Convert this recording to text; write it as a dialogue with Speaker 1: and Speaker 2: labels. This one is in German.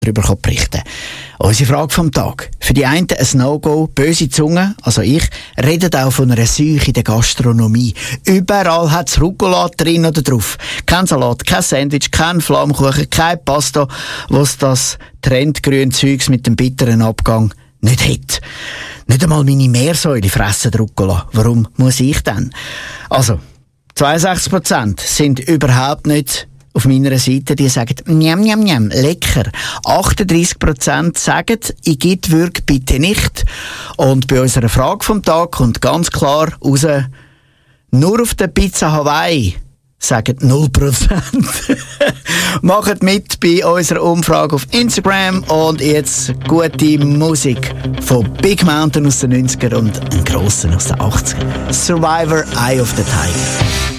Speaker 1: darüber berichten kann. Unsere Frage vom Tag. Für die einen ein No-Go, böse Zunge, also ich, redet auch von einer Seuche in der Gastronomie. Überall hat es Rucola drin oder drauf. Kein Salat, kein Sandwich, kein Flammkuchen, kein Pasta, was das trendgrüne Zeugs mit dem bitteren Abgang nicht hat. Nicht einmal meine Meersäule fressen Rucola. Warum muss ich denn? Also, 62% sind überhaupt nicht auf meiner Seite, die sagen, njam, njam, njam, lecker. 38% sagen, ich gebe Würg bitte nicht. Und bei unserer Frage vom Tag kommt ganz klar raus, nur auf der Pizza Hawaii sagen 0%. Macht mit bei unserer Umfrage auf Instagram und jetzt gute Musik von Big Mountain aus den 90er und einen grossen aus den 80er. Survivor, Eye of the Tiger.